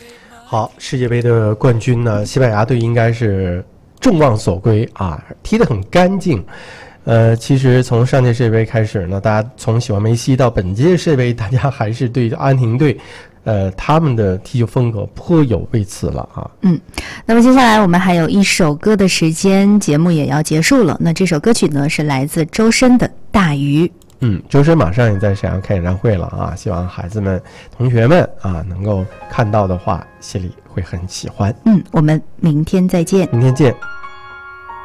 好，世界杯的冠军呢，西班牙队应该是众望所归啊，踢得很干净。其实从上届世界杯开始呢，大家从喜欢梅西到本届世界杯，大家还是对阿根廷队，他们的踢球风格颇有微词了啊。 那么接下来我们还有一首歌的时间，节目也要结束了。那这首歌曲呢是来自周深的《大鱼》。 周深马上也在沈阳开演唱会了啊！希望孩子们、同学们啊能够看到的话，心里会很喜欢。 我们明天再见。 明天见。